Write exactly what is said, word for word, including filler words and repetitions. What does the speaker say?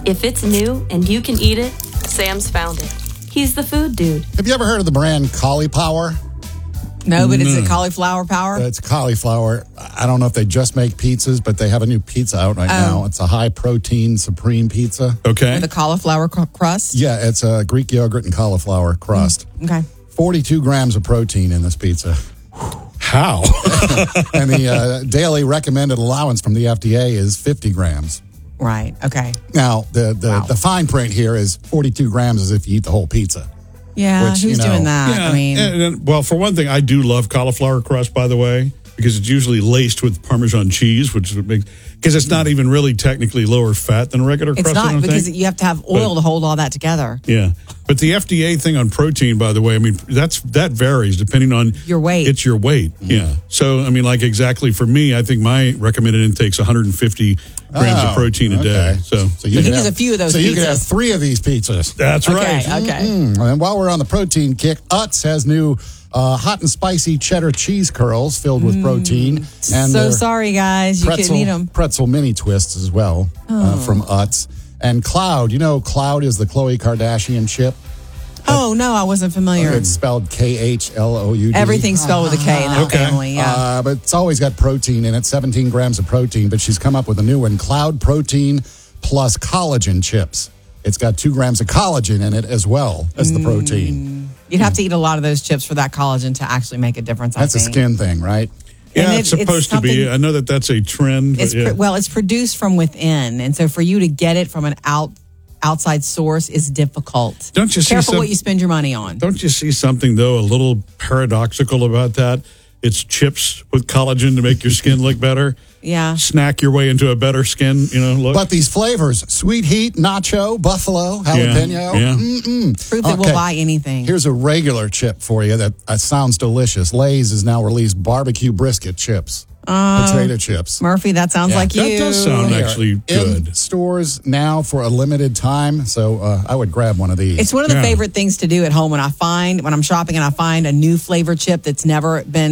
If it's new and you can eat it, Sam's found it. He's the food dude. Have you ever heard of the brand Cauliflower? No, but is it cauliflower power? It's cauliflower. I don't know if they just make pizzas, but they have a new pizza out right Oh. now. It's a high-protein supreme pizza. Okay. With a cauliflower cr- crust? Yeah, it's a Greek yogurt and cauliflower crust. Okay. forty-two grams of protein in this pizza. How? And the uh, daily recommended allowance from the F D A is fifty grams. Right. Okay. Now, the the, Wow. the fine print here is forty-two grams as if you eat the whole pizza. Yeah. Which, who's you know, doing that? Yeah, I mean, and- and- well, for one thing, I do love cauliflower crust, by the way, because it's usually laced with Parmesan cheese, which makes because it's not even really technically lower fat than regular it's crust. I not don't because think. you have to have oil But- to hold all that together. Yeah, but the F D A thing on protein, by the way, I mean that's that varies depending on Your weight. It's your weight. Yeah. So I mean, like exactly for me, I think my recommended intake's one hundred fifty grams Oh, of protein a okay. day. So, So you But could he needs have- a few of those So you could have pizzas. three of these pizzas. that's Okay. right. Okay. Mm, and while we're on the protein kick, Utz has new uh, hot and spicy cheddar cheese curls filled with protein. And So their sorry, guys. You pretzel, couldn't eat them. pretzel mini twists as well uh, from Utz. And Cloud, you know, Cloud is the Khloe Kardashian chip. Oh, no, I wasn't familiar. It's spelled K H L O U D. Everything's spelled with a K in that Okay. family. Yeah. Uh, but it's always got protein in it, seventeen grams of protein. But she's come up with a new one, Cloud Protein Plus Collagen Chips. It's got two grams of collagen in it as well as the protein. You'd have to eat a lot of those chips for that collagen to actually make a difference. That's I a think. skin thing, right? Yeah, And it's it- it's supposed to be. something- I know that that's a trend. But It's yeah. pr- well, it's produced from within, and so for you to get it from an out outside source is difficult. Don't you see Careful some- what you spend your money on. Don't you see something though a little paradoxical about that? It's chips with collagen to make your skin look better. Yeah. Snack your way into a better skin, you know, look. But these flavors, sweet heat, nacho, buffalo, jalapeno. Yeah. Mm-mm. Proof that Okay. we'll buy anything. Here's a regular chip for you that uh, sounds delicious. Lay's has now released barbecue brisket chips. Potato chips. Murphy, that sounds Yeah. like That you. does sound They are actually in good. stores now for a limited time, so uh, I would grab one of these. It's one of the Yeah. favorite things to do at home when I find when I'm shopping and I find a new flavor chip that's never been